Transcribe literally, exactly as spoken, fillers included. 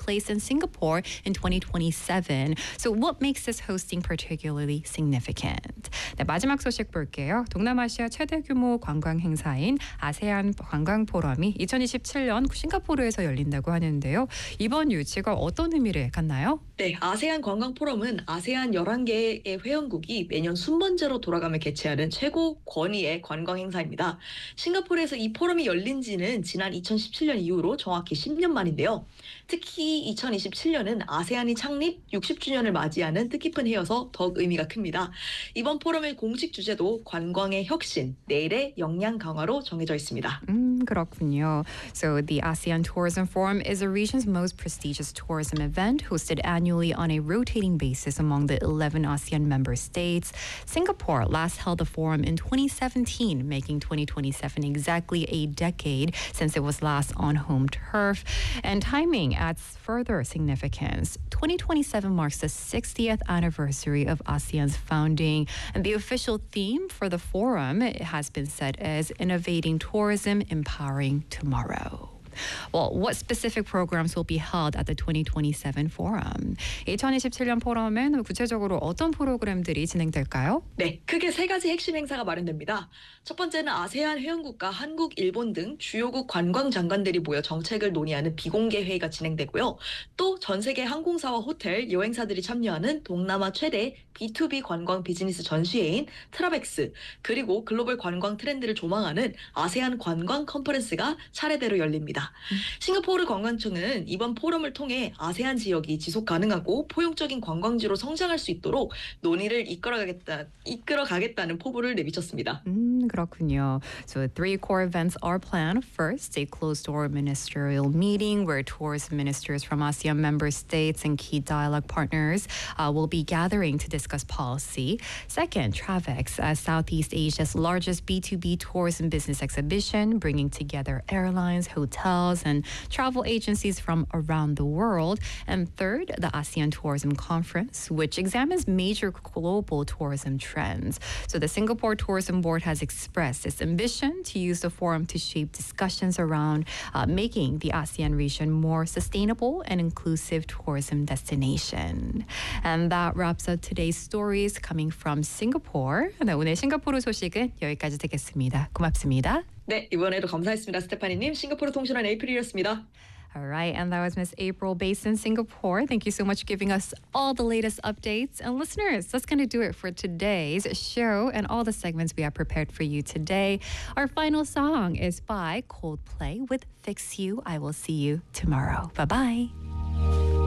place in Singapore in twenty twenty-seven. So what makes this hosting particularly significant? 네, 마지막 소식 볼게요. 동남아시아 최대 규모 관광 행사인 아세안 관광 포럼이 이천이십칠 년 싱가포르에서 열린다고 하는데요. 이번 유치가 어떤 의미를 갖나요? 네, 아세안 관광 포럼은 아세안 열한 개의 회원국이 매년 순번제로 돌아가며 개최하는 최고 권위의 관광 행사입니다. 싱가포르에서 이 포럼이 열린 지는 지난 이천십칠 년 이후로 정확히 십 년 만인데요. 특히 이천이십칠 년은 아세안이 창립 육십 주년을 맞이하는 뜻깊은 해여서 더욱 의미가 큽니다. 이번 포럼의 공식 주제도 관광의 혁신, 내일의 역량 강화로 정해져 있습니다. 음, 그렇군요. So the ASEAN Tourism Forum is a region's most prestigious tourism event hosted annually on a rotating basis among the eleven ASEAN member states. Singapore last held the forum in twenty seventeen, making twenty twenty-seven exactly a decade since it was last on home turf. And timing adds further significance. twenty twenty-seven marks the sixtieth anniversary of ASEAN's founding, and the official theme for the forum has been set as Innovating Tourism, Empowering Tomorrow. Well, what specific programs will be held at the twenty twenty-seven forum? 이천이십칠 년 포럼엔 구체적으로 어떤 프로그램들이 진행될까요? 네, 크게 세 가지 핵심 행사가 마련됩니다. 첫 번째는 아세안 회원국과 한국, 일본 등 주요국 관광 장관들이 모여 정책을 논의하는 비공개 회의가 진행되고요. 또 전 세계 항공사와 호텔, 여행사들이 참여하는 동남아 최대 비투비 관광 비즈니스 전시회인 트라벡스, 그리고 글로벌 관광 트렌드를 조망하는 아세안 관광 컨퍼런스가 차례대로 열립니다. 음. 싱가포르 관광청은 이번 포럼을 통해 아세안 지역이 지속 가능하고 포용적인 관광지로 성장할 수 있도록 논의를 이끌어가겠다, 이끌어가겠다는 포부를 내비쳤습니다. 음, 그렇군요. So three core events are planned. First, a closed-door ministerial meeting where tourism ministers from ASEAN member states and key dialogue partners uh, will be gathering to discuss policy. Second, Travex, uh, Southeast Asia's largest B two B tourism business exhibition, bringing together airlines, hotels, and travel agencies from around the world. And third, the ASEAN Tourism Conference, which examines major global tourism trends. So the Singapore Tourism Board has expressed its ambition to use the forum to shape discussions around uh, making the ASEAN region more sustainable and inclusive tourism destination. And that wraps up today's stories coming from Singapore. 네, 오늘 싱가포르 소식은 여기까지 듣겠습니다. 고맙습니다. 네, 이번에도 감사했습니다. 스테파니님. 싱가포르 통신원 에이프릴이었습니다. All right, and that was Miss April based in Singapore. Thank you so much for giving us all the latest updates. And listeners, that's going to do it for today's show and all the segments we have prepared for you today. Our final song is by Coldplay with Fix You. I will see you tomorrow. Bye-bye.